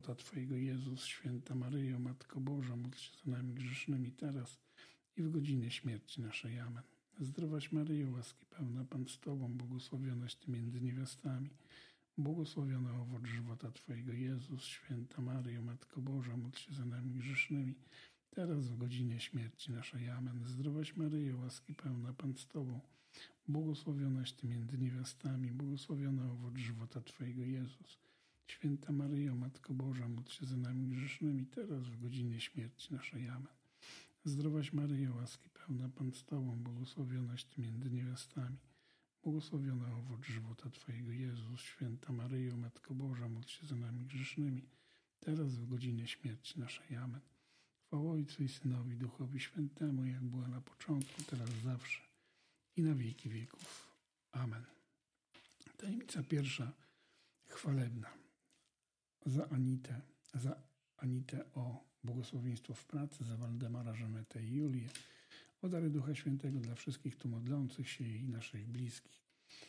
żywota Twojego, Jezus. Święta Maryjo, Matko Boża, módl się za nami grzesznymi teraz i w godzinę śmierci naszej. Amen. Zdrowaś Maryjo, łaski pełna, Pan z Tobą, błogosławionaś Ty między niewiastami, błogosławiony owoc żywota Twojego, Jezus. Święta Maryjo, Matko Boża, módl się za nami grzesznymi, teraz w godzinę śmierci naszej. Amen. Zdrowaś Maryjo, łaski pełna, Pan z Tobą, błogosławionaś Ty między niewiastami, błogosławiony owoc żywota Twojego, Jezus. Święta Maryjo, Matko Boża, módl się za nami grzesznymi, teraz w godzinę śmierci naszej. Amen. Zdrowaś Maryjo, łaski pełna, Pan z Tobą, błogosławionaś Ty między niewiastami, błogosławiony owoc żywota Twojego, Jezus. Święta Maryjo, Matko Boża, módl się za nami grzesznymi, teraz w godzinę śmierci naszej. Amen. Chwała Ojcu i Synowi, Duchowi Świętemu, jak była na początku, teraz zawsze i na wieki wieków. Amen. Tajemnica pierwsza, chwalebna. Za Anitę o błogosławieństwo w pracy, za Waldemara, Żanetę i Julię, o dary Ducha Świętego dla wszystkich tu modlących się i naszych bliskich.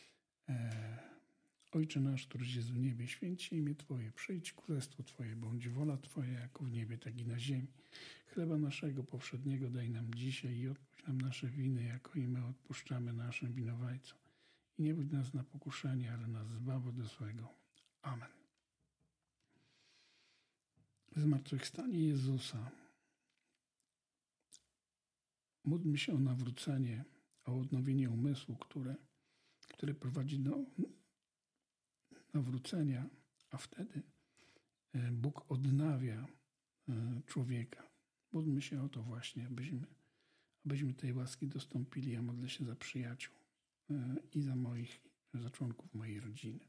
Ojcze nasz, któryś jest w niebie, święć się imię Twoje, przyjdź królestwo Twoje, bądź wola Twoja, jako w niebie, tak i na ziemi. Chleba naszego powszedniego daj nam dzisiaj i odpuść nam nasze winy, jako i my odpuszczamy naszym winowajcom. I nie wódź nas na pokuszenie, ale nas zbaw od złego. Amen. Zmartwychwstanie Jezusa. Módlmy się o nawrócenie, o odnowienie umysłu, które prowadzi do nawrócenia, a wtedy Bóg odnawia człowieka. Módlmy się o to właśnie, abyśmy tej łaski dostąpili. Ja modlę się za przyjaciół i za członków mojej rodziny.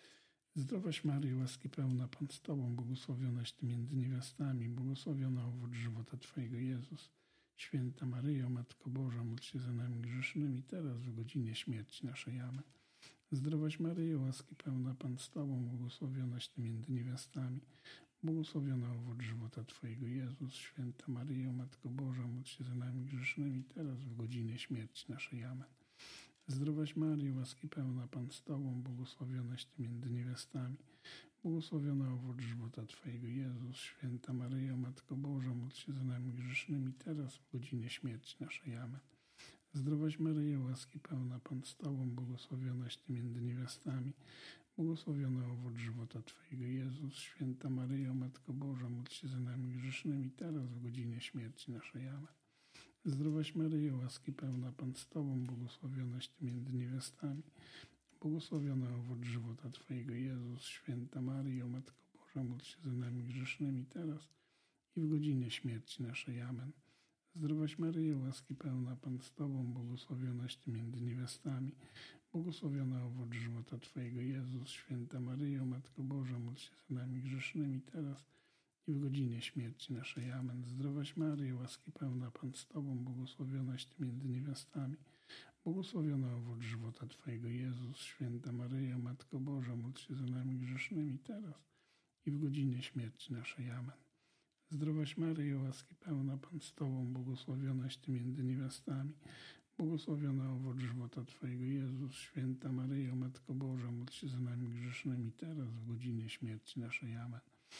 Zdrowaś Maryjo, łaski pełna, Pan z Tobą, błogosławionaś Ty między niewiastami, błogosławiony owoc żywota Twojego, Jezus. Święta Maryjo, Matko Boża, módl się za nami grzesznymi, teraz w godzinie śmierci naszej. Amen. Zdrowaś Maryjo, łaski pełna, Pan z Tobą, błogosławionaś Ty między niewiastami, błogosławiony owoc żywota Twojego, Jezus. Święta Maryjo, Matko Boża, módl się za nami grzesznymi, teraz w godzinie śmierci naszej. Amen. Zdrowaś Maryjo, łaski pełna, Pan z Tobą, błogosławionaś Ty między niewiastami, błogosławiony owoc żywota Twojego, Jezus. Święta Maryjo, Matko Boża, módl się za nami grzesznymi, teraz w godzinie śmierci naszej. Amen. Zdrowaś Maryjo, łaski pełna, Pan z Tobą, błogosławionaś Ty między niewiastami, błogosławiony owoc żywota Twojego, Jezus. Święta Maryjo, Matko Boża, módl się za nami grzesznymi, teraz w godzinie śmierci naszej. Amen. Zdrowaś Maryjo, łaski pełna, Pan z Tobą, błogosławionaś Ty między niewiastami, błogosławiony owoc żywota Twojego, Jezus. Święta Maryjo, Matko Boża, módl się za nami grzesznymi, teraz i w godzinie śmierci naszej. Amen. Zdrowaś Maryjo, łaski pełna, Pan z Tobą, błogosławionaś Ty między niewiastami, błogosławiony owoc żywota Twojego, Jezus. Święta Maryjo, Matko Boża, módl się za nami grzesznymi, teraz i w godzinie śmierci naszej. Amen. Zdrowaś Maryjo, łaski pełna, Pan z Tobą, błogosławionaś Ty między niewiastami, błogosławiony owoc żywota Twojego, Jezus. Święta Maryjo, Matko Boża, módl się za nami grzesznymi, teraz i w godzinie śmierci naszej. Amen. Zdrowaś Maryjo, łaski pełna, Pan z Tobą, błogosławionaś Ty między niewiastami, błogosławiony owoc żywota Twojego, Jezus. Święta Maryjo, Matko Boża, módl się za nami grzesznymi, teraz w godzinie śmierci naszej. Amen.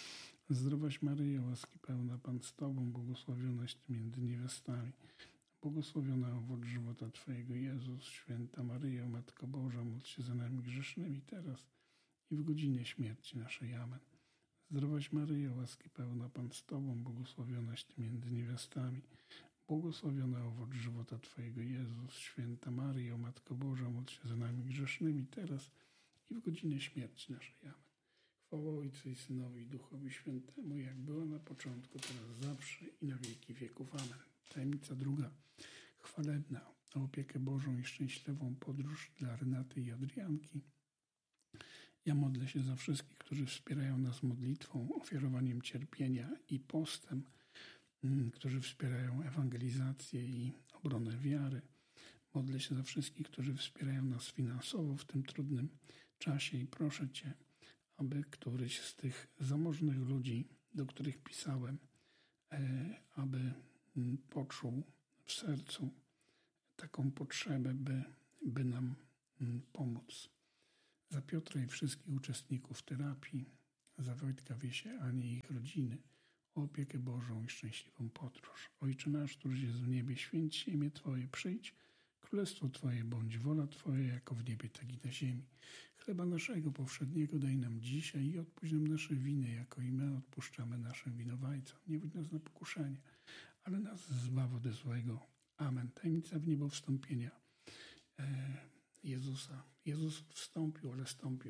Zdrowaś Maryjo, łaski pełna, Pan z Tobą, błogosławionaś Ty między niewiastami, błogosławiony owoc żywota Twojego, Jezus. Święta Maryjo, Matko Boża, módl się za nami grzesznymi, teraz i w godzinie śmierci naszej. Amen. Zdrowaś Maryjo, łaski pełna, Pan z Tobą, błogosławionaś Ty między niewiastami, błogosławiony owoc żywota Twojego, Jezus. Święta Maryjo, Matko Boża, módl się za nami grzesznymi, teraz i w godzinę śmierci naszej. Amen. Chwała Ojcu i Synowi i Duchowi Świętemu, jak była na początku, teraz zawsze i na wieki wieków. Amen. Tajemnica druga, chwalebna, o opiekę Bożą i szczęśliwą podróż dla Renaty i Adrianki. Ja modlę się za wszystkich, którzy wspierają nas modlitwą, ofiarowaniem cierpienia i postem, którzy wspierają ewangelizację i obronę wiary. Modlę się za wszystkich, którzy wspierają nas finansowo w tym trudnym czasie i proszę Cię, aby któryś z tych zamożnych ludzi, do których pisałem, aby poczuł w sercu taką potrzebę, by nam pomóc. Za Piotra i wszystkich uczestników terapii, za Wojtka Wiesie, Anię i ich rodziny, o opiekę Bożą i szczęśliwą podróż. Ojcze nasz, któryś jest w niebie, święć się imię Twoje, przyjdź, królestwo Twoje bądź, wola Twoja jako w niebie, tak i na ziemi. Chleba naszego powszedniego daj nam dzisiaj i odpuść nam nasze winy, jako i my odpuszczamy naszym winowajcom. Nie wódź nas na pokuszenie, ale nas zbaw ode złego. Amen. Tajemnica w niebo wstąpienia Jezusa. Jezus wstąpił, ale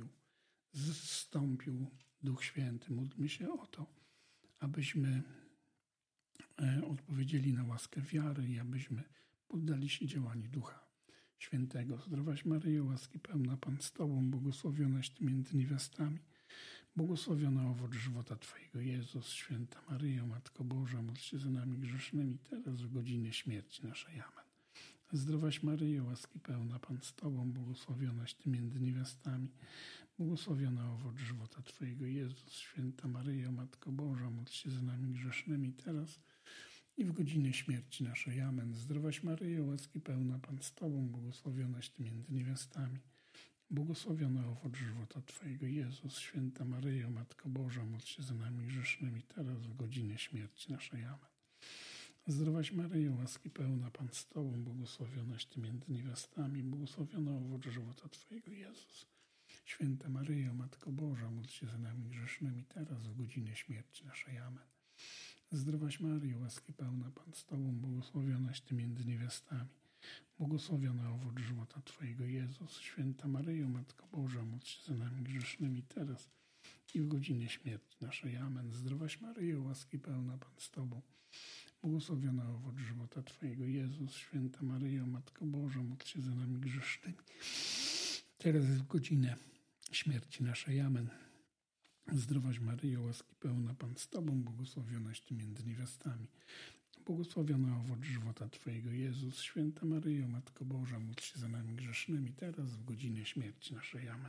zstąpił Duch Święty. Módlmy się o to, abyśmy odpowiedzieli na łaskę wiary i abyśmy poddali się działaniu Ducha Świętego. Zdrowaś Maryjo, łaski pełna, Pan z Tobą, błogosławionaś Ty między niewiastami, błogosławiony owoc żywota Twojego, Jezus. Święta Maryjo, Matko Boża, módl się za nami grzesznymi, teraz w godzinie śmierci naszej. Amen. Zdrowaś Maryjo, łaski pełna, Pan z Tobą, błogosławionaś Ty między niewiastami, błogosławiony owoc żywota Twojego, Jezus. Święta Maryjo, Matko Boża, módl się za nami grzesznymi, teraz i w godzinę śmierci naszej. Amen. Zdrowaś Maryjo, łaski pełna, Pan z Tobą, błogosławionaś Ty między niewiastami, błogosławiony owoc żywota Twojego, Jezus. Święta Maryjo, Matko Boża, módl się za nami grzesznymi, teraz w godzinę śmierci naszej. Amen. Zdrowaś Maryjo, łaski pełna, Pan z Tobą, błogosławionaś Ty między niewiastami, błogosławiony owoc żywota Twojego, Jezus. Święta Maryjo, Matko Boża, módl się za nami grzesznymi, teraz w godzinę śmierci naszej. Amen. Zdrowaś Maryjo, łaski pełna, Pan z Tobą, błogosławionaś Ty między niewiastami, błogosławiony owoc żywota Twojego, Jezus. Święta Maryjo, Matko Boża, módl się za nami grzesznymi, teraz i w godzinę śmierci naszej. Amen. Zdrowaś Maryjo, łaski pełna, Pan z Tobą, błogosławiony owoc żywota Twojego, Jezus. Święta Maryjo, Matko Boża, módl się za nami grzesznymi, teraz w godzinę śmierci naszej. Amen. Zdrowaś Maryjo, łaski pełna, Pan z Tobą, błogosławionaś Ty między niewiastami, błogosławiony owoc żywota Twojego, Jezus. Święta Maryjo, Matko Boża, módl się za nami grzesznymi, teraz w godzinę śmierci naszej. Amen.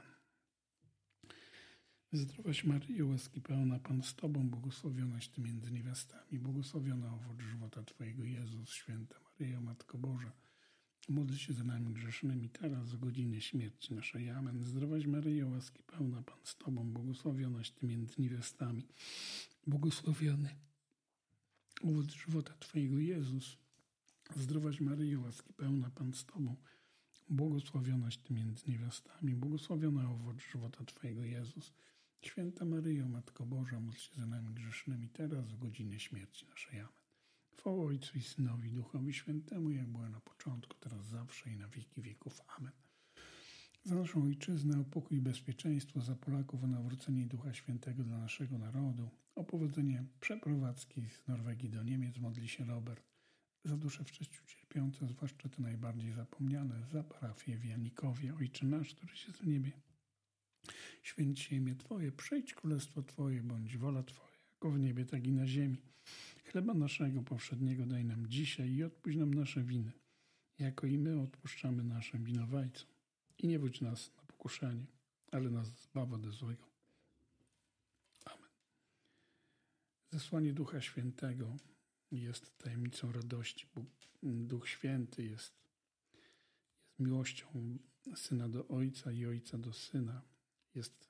Zdrowaś Maryjo, łaski pełna, Pan z Tobą, błogosławionaś Ty między niewiastami, błogosławiony owoc żywota Twojego, Jezus. Święta Maryjo, Matko Boża, módl się za nami grzesznymi, teraz w godzinę śmierci naszej. Amen. Zdrowaś Maryjo, łaski pełna, Pan z Tobą, błogosławionaś Ty między niewiastami, błogosławiony owoc żywota Twojego, Jezus. Zdrowaś Maryjo, łaski pełna, Pan z Tobą, błogosławionaś Ty między niewiastami, błogosławiony owoc żywota Twojego, Jezus. Święta Maryjo, Matko Boża, módl się za nami grzesznymi, teraz w godzinę śmierci naszej. Amen. Chwała Ojcu i Synowi, Duchowi Świętemu, jak było na początku, teraz zawsze i na wieki wieków. Amen. Za naszą Ojczyznę, o pokój i bezpieczeństwo, za Polaków, o nawrócenie Ducha Świętego dla naszego narodu, o powodzenie przeprowadzki z Norwegii do Niemiec modli się Robert. Za dusze wcześniej cierpiące, zwłaszcza te najbardziej zapomniane, za parafię w Janikowie. Ojcze nasz, któryś jest w niebie, święć się imię Twoje, przyjdź królestwo Twoje, bądź wola Twoja, jako w niebie, tak i na ziemi. Chleba naszego powszedniego daj nam dzisiaj i odpuść nam nasze winy, jako i my odpuszczamy naszym winowajcom. I nie wódź nas na pokuszenie, ale nas zbaw ode złego. Amen. Zesłanie Ducha Świętego jest tajemnicą radości, bo Duch Święty jest miłością Syna do Ojca i Ojca do Syna. Jest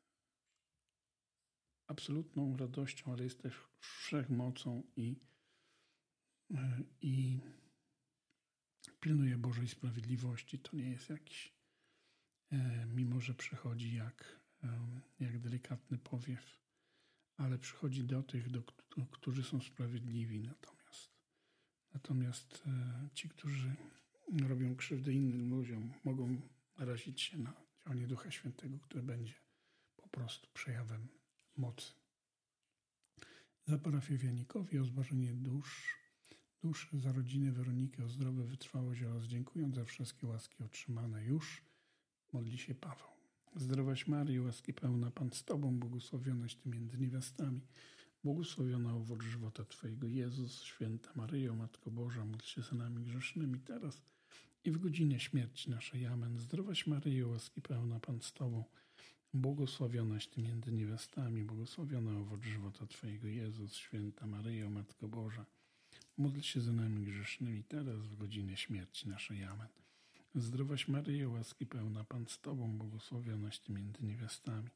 absolutną radością, ale jest też wszechmocą i pilnuje Bożej sprawiedliwości. To nie jest jakiś, mimo że przychodzi jak delikatny powiew, ale przychodzi do tych, którzy są sprawiedliwi. Natomiast ci, którzy robią krzywdę innym ludziom, mogą narazić się na działanie Ducha Świętego, które będzie po prostu przejawem mocy. Za parafię w Janikowie, o zbawienie dusz, za rodzinę Weroniki, o zdrowe wytrwałość oraz dziękując za wszystkie łaski otrzymane już, modli się Paweł. Zdrowaś Maryjo, łaski pełna, Pan z Tobą, błogosławionaś Ty między niewiastami, błogosławiona owoc żywota Twojego, Jezus. Święta Maryjo, Matko Boża, módl się za nami grzesznymi, teraz i w godzinę śmierci naszej. Amen. Zdrowaś Maryjo, łaski pełna, Pan z Tobą, błogosławionaś Ty między niewiastami, błogosławiona owoc żywota Twojego, Jezus. Święta Maryjo, Matko Boża, módl się za nami grzesznymi, teraz w godzinę śmierci naszej. Amen. Zdrowaś Maryjo, łaski pełna, Pan z Tobą, błogosławionaś Ty między niewiastami,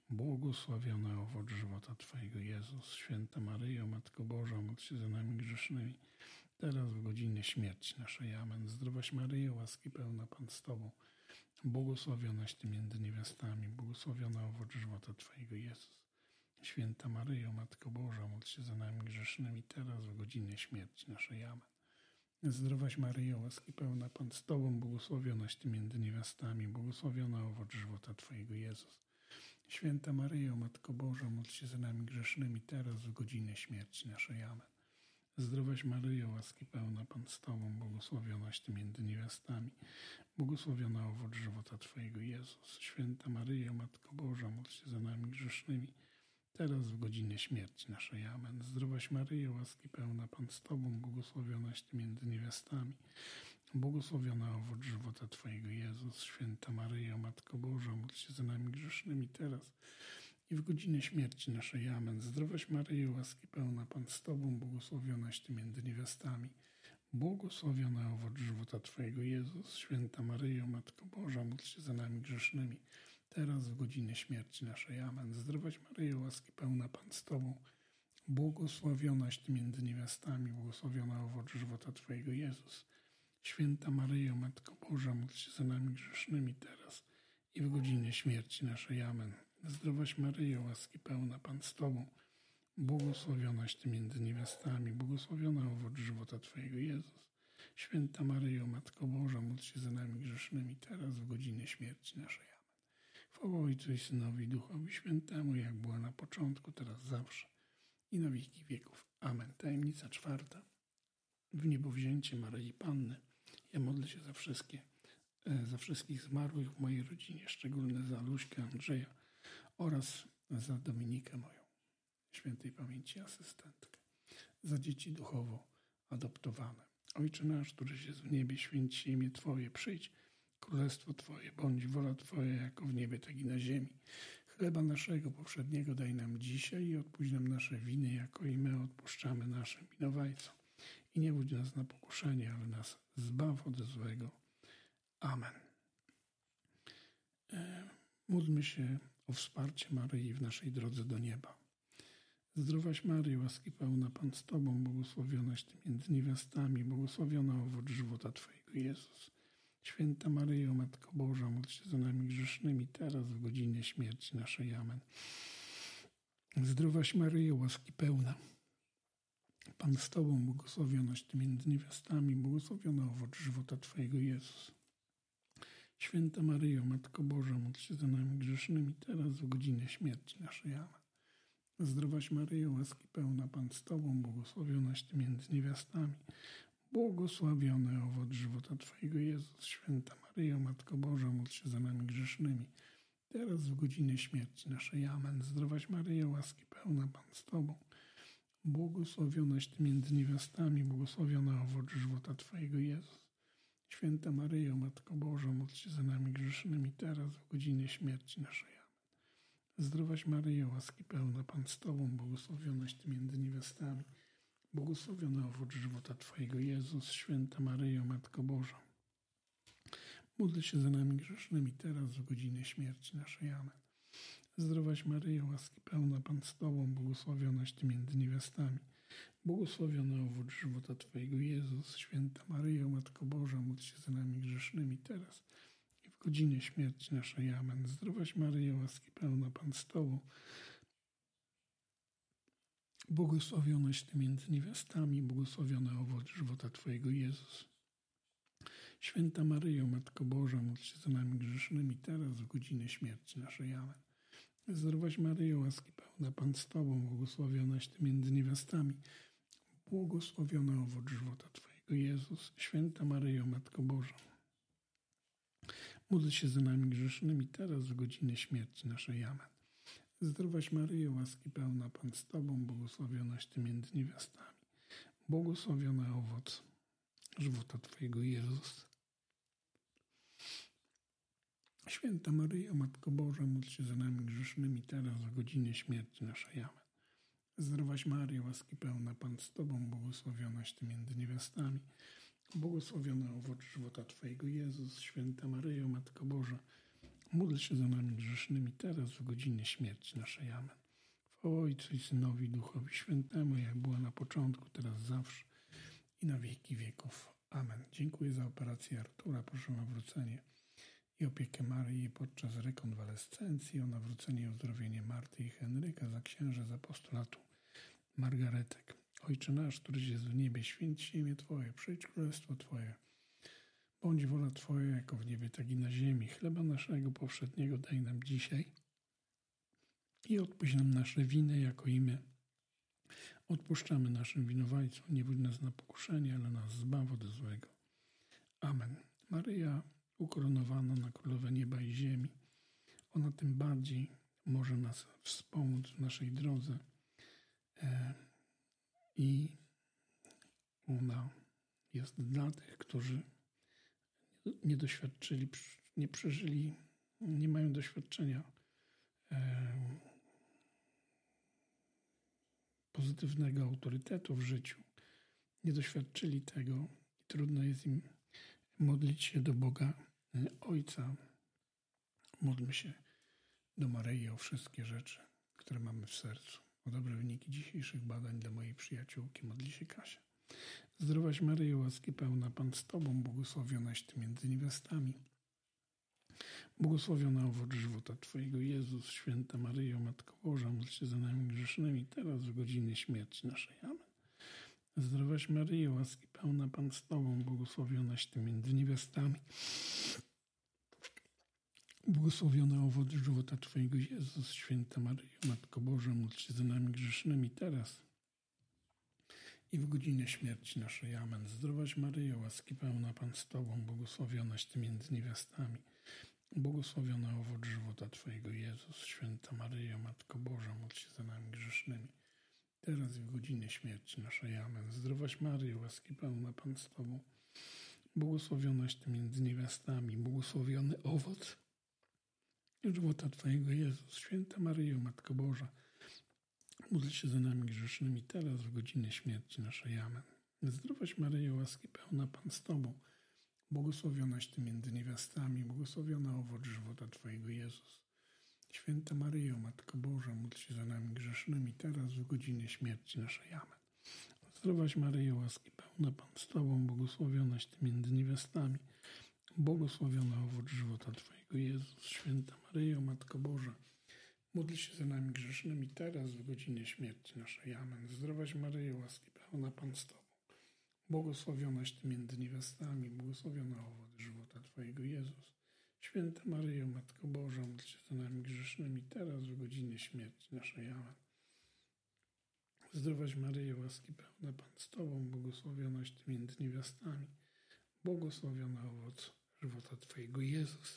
Błogosławiony owoc żywota Twojego, Jezus. Święta Maryjo, Matko Boża, módl się za nami grzesznymi, teraz w godzinę śmierci naszej. Amen. Zdrowaś Maryjo, łaski pełna, Pan z Tobą, błogosławionaś Ty między niewiastami, błogosławiony owoc żywota Twojego, Jezus. Święta Maryjo, Matko Boża, módl się za nami grzesznymi, teraz w godzinę śmierci naszej. Amen. Zdrowaś Maryjo, łaski pełna, Pan z Tobą, błogosławionaś Ty między niewiastami, błogosławiony owoc żywota Twojego, Jezus. Święta Maryjo, Matko Boża, módl się za nami grzesznymi, teraz w godzinę śmierci naszej. Amen. Zdrowaś Maryjo, łaski pełna, Pan z Tobą, błogosławionaś Ty między niewiastami, błogosławiony owoc żywota Twojego, Jezus. Święta Maryjo, Matko Boża, módl się za nami grzesznymi, teraz w godzinę śmierci naszej. Amen. Zdrowaś Maryjo, łaski pełna, Pan z Tobą, błogosławionaś Ty między niewiastami, błogosławiony owoc żywota Twojego, Jezus. Święta Maryjo, Matko Boża, módl się za nami grzesznymi, teraz i w godzinę śmierci naszej. Amen. Zdrowaś Maryjo, łaski pełna, Pan z Tobą, błogosławionaś Ty między niewiastami, błogosławiony owoc żywota Twojego, Jezus. Święta Maryjo, Matko Boża, módl się za nami grzesznymi, teraz w godzinę śmierci naszej. Amen. Zdrowaś Maryjo, łaski pełna, Pan z Tobą, błogosławionaś Ty między niewiastami, błogosławiony owoc żywota Twojego, Jezus. Święta Maryjo, Matko Boża, módl się za nami grzesznymi, teraz i w godzinę śmierci naszej. Amen. Zdrowaś Maryjo, łaski pełna, Pan z Tobą, błogosławionaś Ty między niewiastami, błogosławiony owoc żywota Twojego, Jezus. Święta Maryjo, Matko Boża, módl się za nami grzesznymi, teraz w godzinę śmierci naszej. Amen. Chwała Ojcu i Synowi, i Duchowi Świętemu, jak była na początku, teraz zawsze i na wieki wieków. Amen. Tajemnica czwarta. W niebowzięcie Maryi Panny. Ja modlę się za wszystkich zmarłych w mojej rodzinie, szczególnie za Luśkę, Andrzeja oraz za Dominikę, moją świętej pamięci asystentkę, za dzieci duchowo adoptowane. Ojcze nasz, któryś jest w niebie, święć się imię Twoje, przyjdź królestwo Twoje, bądź wola Twoja, jako w niebie, tak i na ziemi. Chleba naszego powszedniego daj nam dzisiaj i odpuść nam nasze winy, jako i my odpuszczamy naszym winowajcom. I nie wódź nas na pokuszenie, ale nas zbaw od złego. Amen. Módlmy się o wsparcie Maryi w naszej drodze do nieba. Zdrowaś Maryjo, łaski pełna, Pan z Tobą, błogosławionaś Ty między niewiastami, błogosławiona owoc żywota Twojego, Jezus. Święta Maryjo, Matko Boża, módl się za nami grzesznymi, teraz w godzinę śmierci naszej. Amen. Zdrowaś Maryjo, łaski pełna, Pan z Tobą, błogosławionaś Ty między niewiastami, błogosławiona owoc żywota Twojego, Jezus. Święta Maryjo, Matko Boża, módl się za nami grzesznymi, teraz w godzinę śmierci naszej. Amen. Zdrowaś Maryjo, łaski pełna, Pan z Tobą, błogosławionaś Ty między niewiastami, błogosławiony owoc żywota Twojego, Jezus. Święta Maryjo, Matko Boża, módl się za nami grzesznymi, teraz w godzinę śmierci naszej. Amen. Zdrowaś Maryjo, łaski pełna, Pan z Tobą, błogosławionaś Ty między niewiastami, błogosławiona owoc żywota Twojego, Jezus. Święta Maryjo, Matko Boża, módl się za nami grzesznymi, teraz w godzinę śmierci naszej. Amen. Zdrowaś Maryjo, łaski pełna, Pan z Tobą, błogosławionaś Ty między niewiastami, błogosławiony owoc żywota Twojego, Jezus. Święta Maryjo, Matko Boża, módl się za nami grzesznymi, teraz w godzinę śmierci naszej. Amen. Zdrowaś Maryjo, łaski pełna, Pan z Tobą, błogosławionaś Ty między niewiastami, błogosławiony owoc żywota Twojego, Jezus. Święta Maryjo, Matko Boża, módl się za nami grzesznymi, teraz i w godzinę śmierci naszej. Amen. Zdrowaś Maryjo, łaski pełna, Pan z Tobą, błogosławionaś Ty między niewiastami, błogosławiony owoc żywota Twojego, Jezus. Święta Maryjo, Matko Boża, módl się za nami grzesznymi, teraz w godzinę śmierci naszej. Amen. Zdrowaś Maryjo, łaski pełna, Pan z Tobą, błogosławionaś Ty między niewiastami, błogosławiony owoc żywota Twojego, Jezus. Święta Maryjo, Matko Boża, módl się za nami grzesznymi, teraz w godzinę śmierci naszej. Amen. Zdrowaś Maryjo, łaski pełna, Pan z Tobą, błogosławionaś Ty między niewiastami, błogosławiony owoc żywota Twojego, Jezus. Święta Maryjo, Matko Boża, módl się za nami grzesznymi, teraz w godzinę śmierci naszej. Amen. Zdrowaś Maryjo, łaski pełna, Pan z Tobą, błogosławionaś Ty między niewiastami, błogosławiony owoc żywota Twojego, Jezus. Święta Maryjo, Matko Boża, módl się za nami grzesznymi, teraz w godzinie śmierci naszej. Amen. Chwała Ojcu i Synowi, i Duchowi Świętemu, jak była na początku, teraz zawsze i na wieki wieków. Amen. Dziękuję za operację Artura. Proszę o nawrócenie i opiekę Maryi podczas rekonwalescencji, o nawrócenie i uzdrowienie Marty i Henryka, za księży z apostolatu Margaretek. Ojcze nasz, któryś jest w niebie, święć się imię Twoje, przyjdź królestwo Twoje. Bądź wola Twoja, jako w niebie, tak i na ziemi. Chleba naszego powszedniego daj nam dzisiaj i odpuść nam nasze winy, jako i my odpuszczamy naszym winowajcom. Nie wódź nas na pokuszenie, ale nas zbaw od złego. Amen. Maryja, ukoronowana na Królowę Nieba i Ziemi, ona tym bardziej może nas wspomóc w naszej drodze i ona jest dla tych, którzy nie doświadczyli, nie przeżyli, nie mają doświadczenia pozytywnego autorytetu w życiu, nie doświadczyli tego i trudno jest im modlić się do Boga Ojca. Módlmy się do Maryi o wszystkie rzeczy, które mamy w sercu. O dobre wyniki dzisiejszych badań dla mojej przyjaciółki modli się Kasia. Zdrowaś Maryjo, łaski pełna, Pan z Tobą, błogosławionaś Ty między niewiastami. Błogosławiona owoc żywota Twojego, Jezus. Święta Maryjo, Matko Boża, módl się za nami grzesznymi, teraz w godzinie śmierci naszej. Amen. Zdrowaś Maryjo, łaski pełna, Pan z Tobą, błogosławionaś Ty między niewiastami. Błogosławiona owoc żywota Twojego, Jezus. Święta Maryjo, Matko Boża, módl się za nami grzesznymi, teraz i w godzinę śmierci naszej. Amen. Zdrowaś Maryjo, łaski pełna, Pan z Tobą, błogosławionaś Ty między niewiastami. Błogosławiona owoc żywota Twojego, Jezus. Święta Maryjo, Matko Boża, módl się za nami grzesznymi, teraz i w godzinę śmierci naszej. Amen. Zdrowaś Maryjo, łaski pełna, Pan z Tobą, błogosławionaś Ty między niewiastami. Błogosławiony owoc żywota Twojego, Jezus. Święta Maryjo, Matko Boża, módl się za nami grzesznymi, teraz w godzinę śmierci naszej. Amen. Zdrowaś Maryjo, łaski pełna, Pan z Tobą, błogosławionaś Ty między niewiastami, błogosławiona owoc żywota Twojego, Jezus. Święta Maryjo, Matko Boża, módl się za nami grzesznymi, teraz w godzinę śmierci naszej. Amen. Zdrowaś Maryjo, łaski pełna, Pan z Tobą, błogosławionaś Ty między niewiastami, błogosławiona owoc żywota Twojego, Jezus. Święta Maryjo, Matko Boża, módl się za nami grzesznymi, teraz w godzinie śmierci naszej. Amen. Zdrowaś Maryjo, łaski pełna, Pan z Tobą, błogosławionaś Ty między niewiastami, błogosławiona owoc żywota Twojego, Jezus. Święta Maryjo, Matko Boża, módl się za nami grzesznymi, teraz w godzinie śmierci naszej. Amen. Zdrowaś Maryjo, łaski pełna, Pan z Tobą, błogosławionaś Ty między niewiastami, błogosławiona owoc żywota Twojego, Jezus.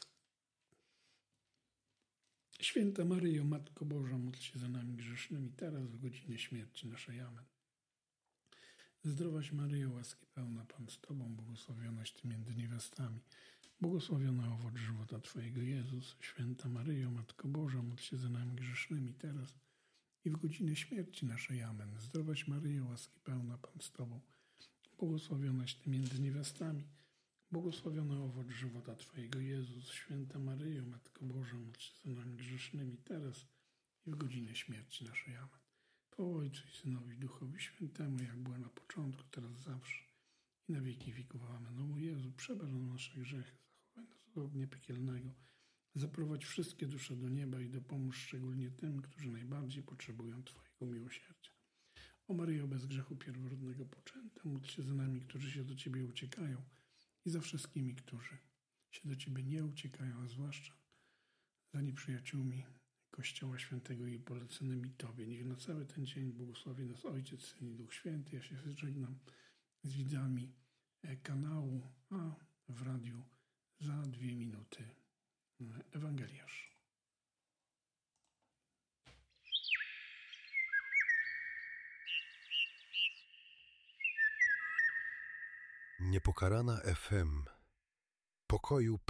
Święta Maryjo, Matko Boża, módl się za nami grzesznymi, teraz w godzinie śmierci naszej. Amen. Zdrowaś Maryjo, łaski pełna, Pan z Tobą, błogosławionaś Ty między niewiastami, błogosławiona owoc żywota Twojego, Jezus. Święta Maryjo, Matko Boża, módl się za nami grzesznymi, teraz i w godzinę śmierci naszej. Amen. Zdrowaś Maryjo, łaski pełna, Pan z Tobą, błogosławionaś Ty między niewiastami, błogosławiona owoc żywota Twojego, Jezus. Święta Maryjo, Matko Boża, módl się za nami grzesznymi, teraz i w godzinę śmierci naszej. Amen. Chwała Ojcu i Synowi, i Duchowi Świętemu, jak była na początku, teraz zawsze i na wieki wieków. Amen. O mój Jezu, przebacz nam nasze grzechy, zachowaj nas od ognia piekielnego, zaprowadź wszystkie dusze do nieba i dopomóż szczególnie tym, którzy najbardziej potrzebują Twojego miłosierdzia. O Maryjo, bez grzechu pierworodnego poczęta, módl się za nami, którzy się do Ciebie uciekają, i za wszystkimi, którzy się do Ciebie nie uciekają, a zwłaszcza za nieprzyjaciółmi Kościoła Świętego i poleconymi Tobie. Niech na cały ten dzień błogosławi nas Ojciec, Syn i Duch Święty. Ja się żegnam z widzami kanału, a w radiu za 2 minuty Ewangeliarz. Niepokalana FM. Pokoju